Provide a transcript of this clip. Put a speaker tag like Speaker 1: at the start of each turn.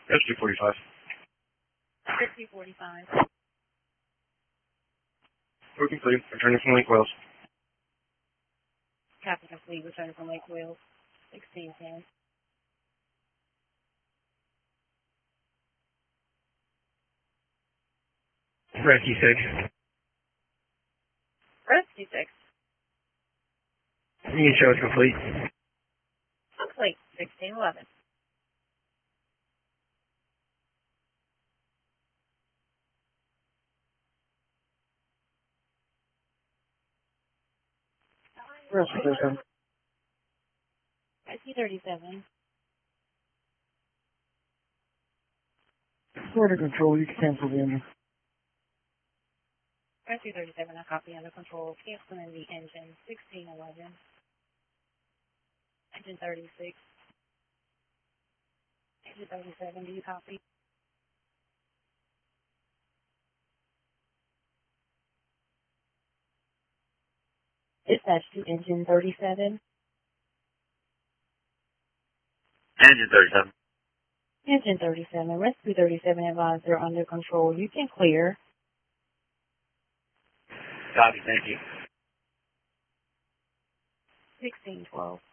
Speaker 1: Rescue 45.
Speaker 2: Rescue 45.
Speaker 1: We're complete. Returning from Lake Wales.
Speaker 2: Copy complete. Returning from Lake Wales. 1610.
Speaker 1: Rescue 6.
Speaker 2: Rescue 6.
Speaker 1: You can show us complete.
Speaker 2: Complete. 1611.
Speaker 1: Rescue 37.
Speaker 2: Rescue 37.
Speaker 1: Border control, you can cancel the engine.
Speaker 2: Rescue 37, I copy under control. Canceling the engine. 1611. Engine 36. Engine 37, do you copy? Dispatch to engine 37.
Speaker 1: Engine 37.
Speaker 2: Engine 37. Rescue 37 advisor under control. You can clear.
Speaker 1: Copy, thank you.
Speaker 2: 1612.